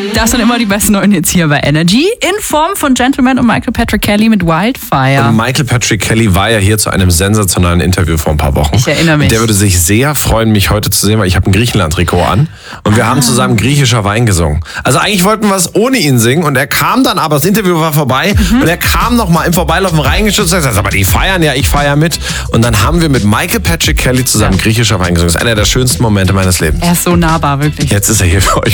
Das sind immer die besten neuen Hits hier bei Energy. In Form von Gentleman und Michael Patrick Kelly mit Wildfire. Und Michael Patrick Kelly war ja hier zu einem sensationalen Interview vor ein paar Wochen. Ich erinnere mich. Der würde sich sehr freuen, mich heute zu sehen, weil ich habe ein Griechenland-Trikot an. Und wir haben zusammen griechischer Wein gesungen. Also eigentlich wollten wir es ohne ihn singen. Und er kam dann aber, das Interview war vorbei. Und er kam noch mal im Vorbeilaufen reingeschützt und sagt, aber die feiern ja, ich feiere mit. Und dann haben wir mit Michael Patrick Kelly zusammen griechischer Wein gesungen. Das ist einer der schönsten Momente meines Lebens. Er ist so nahbar, wirklich. Jetzt ist er hier für euch.